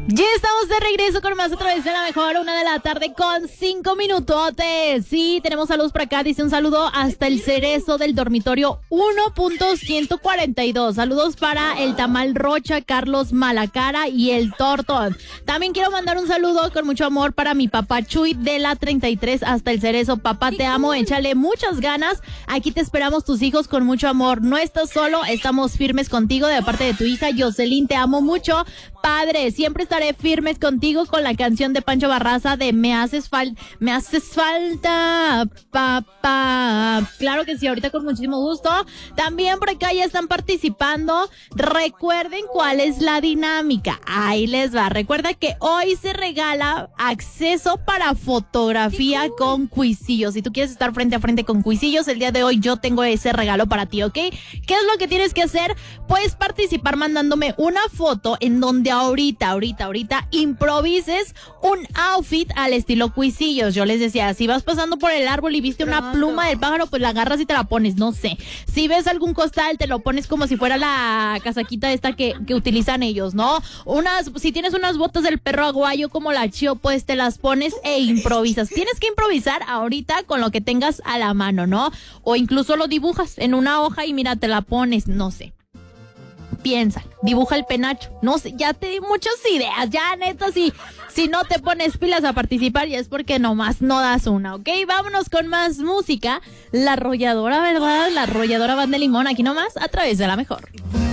Ya estamos de regreso con más a través de la mejor 1:00 con 5 minutotes. Sí, tenemos saludos por acá. Dice un saludo hasta el Cerezo del dormitorio 1.142. Saludos para el Tamal Rocha, Carlos Malacara y el Tortón. También quiero mandar un saludo con mucho amor para mi papá Chuy de la 33 hasta el Cerezo. Papá, te amo, échale muchas ganas. Aquí te esperamos, tus hijos, con mucho amor. No estás solo, estamos firmes contigo de parte de tu hija Jocelyn. Te amo mucho, padre. Siempre estaré firmes contigo con la canción de Pancho Barraza de Me haces falta, papá. Claro que sí, ahorita con muchísimo gusto. También por acá ya están participando. Recuerden cuál es la dinámica. Ahí les va. Recuerda que hoy se regala acceso para fotografía con Cuisillos. Si tú quieres estar frente a frente con Cuisillos, el día de hoy yo tengo ese regalo para ti, ¿ok? ¿Qué es lo que tienes que hacer? Puedes participar mandándome una foto en donde ahorita improvises un outfit al estilo Cuisillos. Yo les decía, si vas pasando por el árbol y viste una pluma del pájaro, pues la agarras y te la pones, no sé. Si ves algún costal, te lo pones como si fuera la casaquita esta que utilizan ellos, ¿no? Si tienes unas botas del perro aguayo como la Chio, pues te las pones e improvisas. Tienes que improvisar ahorita con lo que tengas a la mano, ¿no? O incluso lo dibujas en una hoja y mira, te la pones, no sé. Piensa, dibuja el penacho. No sé, ya te di muchas ideas. Ya, neta, si no te pones pilas a participar, ya es porque nomás no das una, ¿ok? Vámonos con más música. La Arrolladora, ¿verdad? La Arrolladora Banda de Limón, aquí nomás, a través de la mejor.